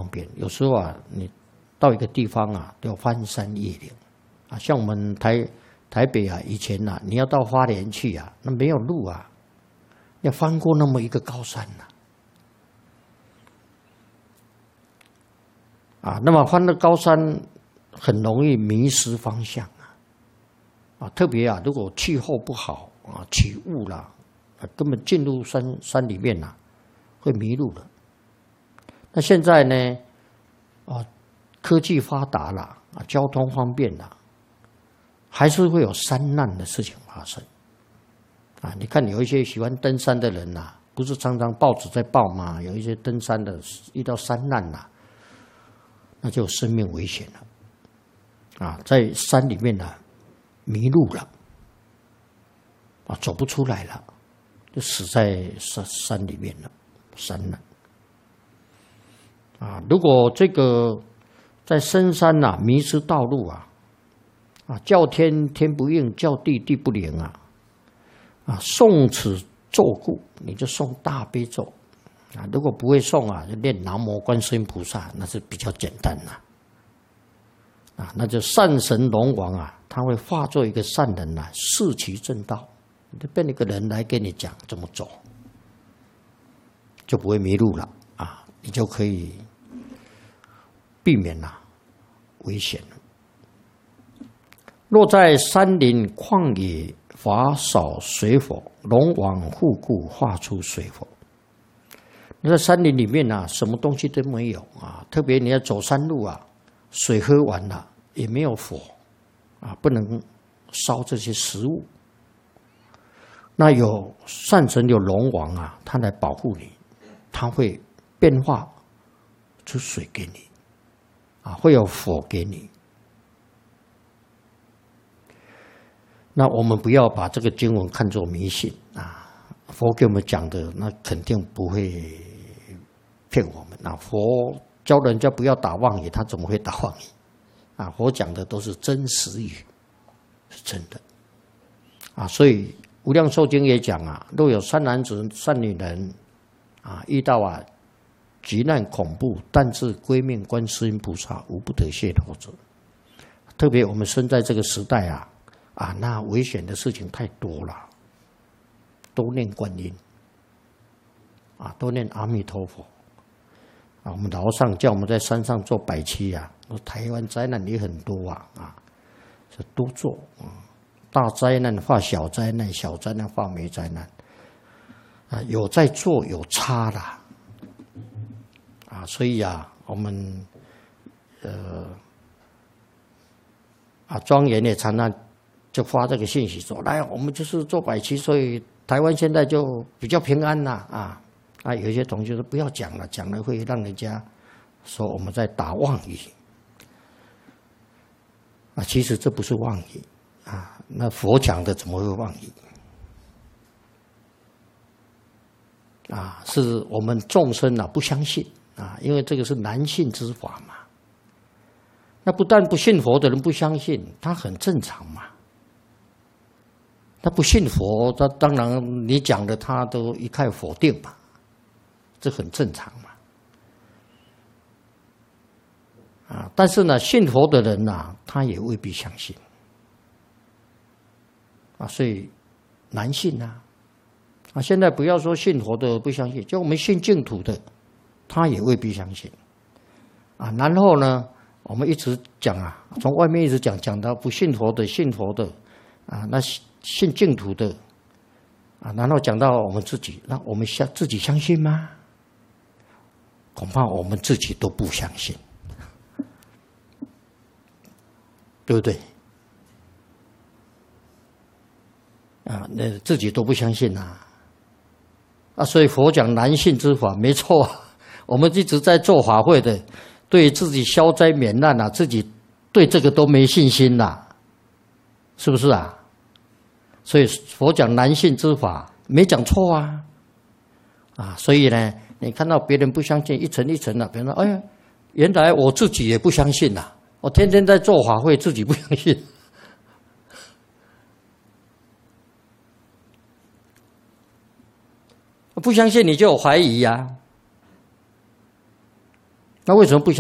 方便。有时候啊，你到一个地方啊，都要翻山越岭啊。像我们台北啊，以前啊，你要到花莲去啊，那没有路啊，要翻过那么一个高山呐。那么翻到高山很容易迷失方向啊。特别啊，如果气候不好啊，起雾啦，根本进入山里面呐，会迷路了。那现在呢，科技发达了啊，交通方便了，还是会有山难的事情发生啊。你看有一些喜欢登山的人呐，不是常常报纸在报吗？有一些登山的遇到山难呐，那就有生命危险了啊，在山里面呢迷路了啊，走不出来了，就死在山里面了，山难啊。如果这个在深山呐迷失道路啊，叫天天不应，叫地地不灵啊，诵此咒故，你就诵大悲咒啊。如果不会诵啊，就念南无观世音菩萨，那是比较简单呐。那就善神龙王啊，他会化作一个善人啊，示其正道，就变一个人来跟你讲怎么走，就不会迷路了啊，你就可以避免危险了。若在山林旷野，法少水火，龙王护顾，化出水火。那在山林里面啊，什么东西都没有啊，特别你要走山路啊，水喝完了也没有火啊，不能烧这些食物。那有善神有龙王啊，他来保护你，他会变化出水给你啊，会有火给你。那我们不要把这个经文看作迷信啊，佛给我们讲的那肯定不会骗我们啊。佛教人家不要打妄语，他怎么会打妄语啊？佛讲的都是真实语，是真的啊。所以无量寿经也讲啊，若有善男子善女人啊，遇到急难恐怖，但自归命观世音菩萨，无不得解脱者。特别我们生在这个时代那危险的事情太多了，都念观音都念阿弥陀佛我们老上叫我们在山上做百七台湾灾难也很多是多做大灾难化小灾难，小灾难化没灾难有在做有差啦所以我们庄严也常常就发这个信息说，来，我们就是做百七，所以台湾现在就比较平安啦有一些同学说不要讲了，讲了会让人家说我们在打妄语其实这不是妄语那佛讲的怎么会妄语是我们众生不相信因为这个是难信之法嘛。那不但不信佛的人不相信，他很正常嘛。他不信佛，他当然你讲的他都一概否定嘛，这很正常嘛。但是呢，信佛的人他也未必相信所以难信现在不要说信佛的不相信，就我们信净土的，他也未必相信然后呢，我们一直讲从外面一直讲到不信佛的、信佛的那信净土的然后讲到我们自己，那我们自己相信吗？恐怕我们自己都不相信，对不对？那自己都不相信所以佛讲难信之法，没错我们一直在做法会的，对自己消灾免难自己对这个都没信心是不是所以佛讲难信之法，没讲错所以呢，你看到别人不相信，一层一层别人说，哎呀，原来我自己也不相信我天天在做法会，自己不相信。不相信你就有怀疑那为什么不相